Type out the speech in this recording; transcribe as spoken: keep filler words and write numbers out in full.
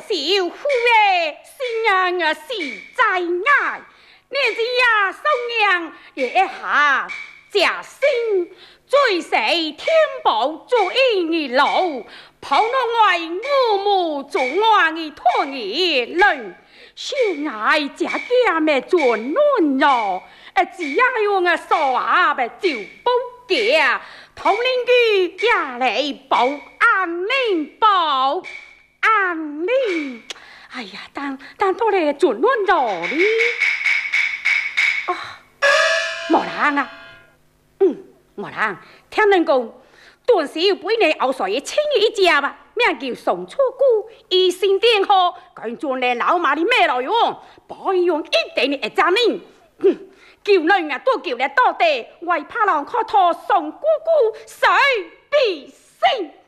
小夫的新娘啊，是在爱，年纪呀，送娘也下假心，最是天宝做一路，跑到外我母做我的托儿女，小爱家家咩做暖哟，哎，只要用啊说话呗就不假，同邻居也来报安宁报安宁，哎呀，但但到来做暖咗哩，啊，冇人啊，嗯，冇人，听人讲。段时要俾你后水清一家吧，名叫宋楚姑，一心点好，佢做你老马的咩来用？不用一定的责任，哼，叫你啊都叫你多地，为怕人可托宋姑姑谁必胜。